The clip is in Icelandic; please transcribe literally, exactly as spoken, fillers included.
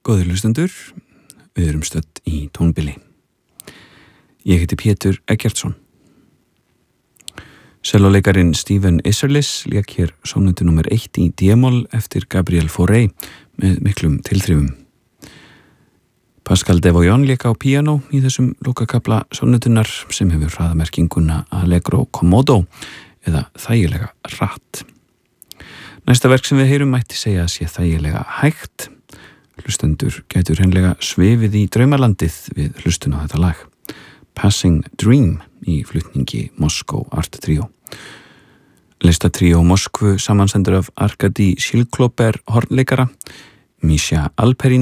Góðir hlustendur, við erum stödd í tónbili. Ég heiti Pétur Eggertsson. Sellóleikarin Stephen Isserlis lék hér sónundu númer eitt í D-moll eftir Gabriel Fauré með miklum tilþrifum. Pascal Devoyon lék á píanó í þessum lokakafla sónundunar sem hefur hraðamerkinguna Allegro Commodo eða þægilega hratt. Næsta verk sem við heyrum mætti segja að sé þægilega hægt. Hlustendur gætu hreinlega svifið í draumalandið við hlustun á þetta lag. Passing Dream í flutningi Moscow Art Trio. Lista tríó Moskvu samanstendur af Arkadi Shilklober hornleikara, Misha Alperin